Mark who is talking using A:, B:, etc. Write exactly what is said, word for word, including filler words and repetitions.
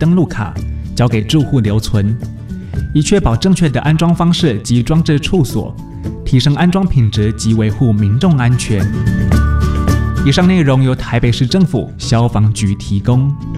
A: 登录卡，交给住户留存，以确保正确的安装方式及装置处所，提升安装品质及维护民众安全。以上内容由台北市政府消防局提供。